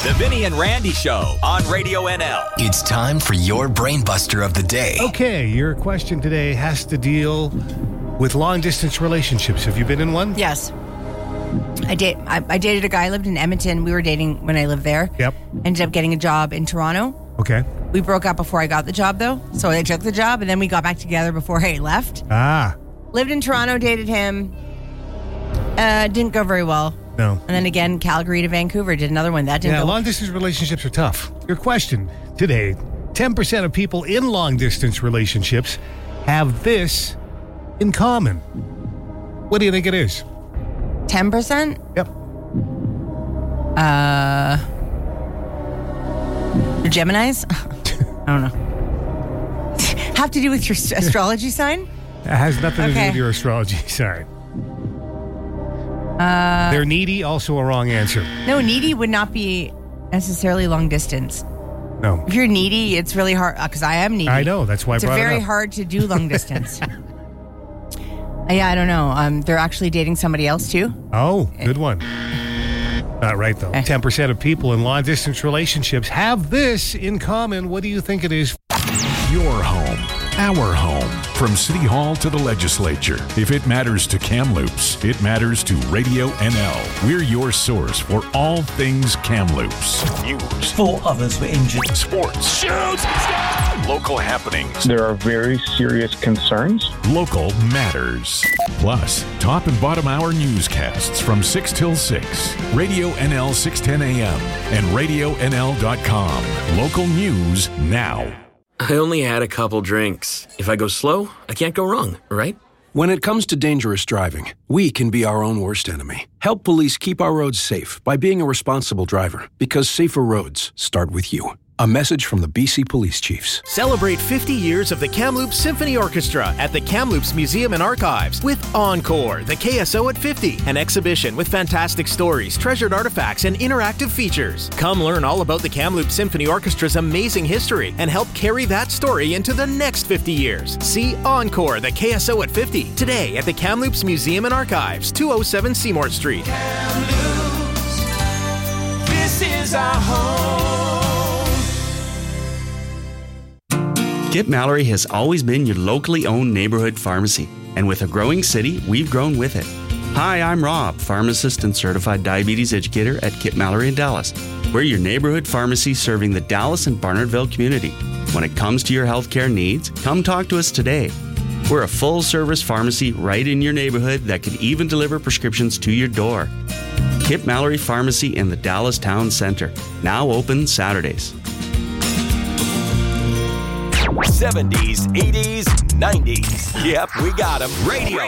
The Vinny and Randy Show on Radio NL. It's time for your Brainbuster of the day. Okay, your question today has to deal with long-distance relationships. Have you been in one? Yes. I dated a guy, lived in Edmonton. We were dating when I lived there. Yep. Ended up getting a job in Toronto. Okay. We broke up before I got the job, though. So I took the job, and then we got back together before I left. Lived in Toronto, dated him. Didn't go very well. No. And then again, Calgary to Vancouver, did another one. That didn't go. Long-distance relationships are tough. Your question today, 10% of people in long-distance relationships have this in common. What do you think it is? 10%? Yep. You're Geminis? I don't know. Have to do with your astrology sign? It has nothing to do with your astrology sign. They're needy, also a wrong answer. No, needy would not be necessarily long distance. No. If you're needy, it's really hard, because I am needy. I know, that's why I brought it up. It's very hard to do long distance. Yeah, I don't know. They're actually dating somebody else, too. Oh, good one. Not right, though. 10% of people in long-distance relationships have this in common. What do you think it is? Your home, our home. From City Hall to the legislature. If it matters to Kamloops, it matters to Radio NL. We're your source for all things Kamloops. News. 4 others were injured. Sports. Shoots! Local happenings. There are very serious concerns. Local matters. Plus, top and bottom hour newscasts from 6 till 6. Radio NL 610 AM and RadioNL.com. Local news now. I only had a couple drinks. If I go slow, I can't go wrong, right? When it comes to dangerous driving, we can be our own worst enemy. Help police keep our roads safe by being a responsible driver, because safer roads start with you. A message from the BC Police Chiefs. Celebrate 50 years of the Kamloops Symphony Orchestra at the Kamloops Museum and Archives with Encore, the KSO at 50, an exhibition with fantastic stories, treasured artifacts, and interactive features. Come learn all about the Kamloops Symphony Orchestra's amazing history and help carry that story into the next 50 years. See Encore, the KSO at 50, today at the Kamloops Museum and Archives, 207 Seymour Street. Kamloops, this is our home. Kip Mallory has always been your locally owned neighborhood pharmacy, and with a growing city, we've grown with it. Hi, I'm Rob, pharmacist and certified diabetes educator at Kip Mallory in Dallas. We're your neighborhood pharmacy serving the Dallas and Barnardville community. When it comes to your healthcare needs, come talk to us today. We're a full-service pharmacy right in your neighborhood that can even deliver prescriptions to your door. Kip Mallory Pharmacy in the Dallas Town Center, now open Saturdays. 70s, 80s, 90s. Yep, we got them. Radio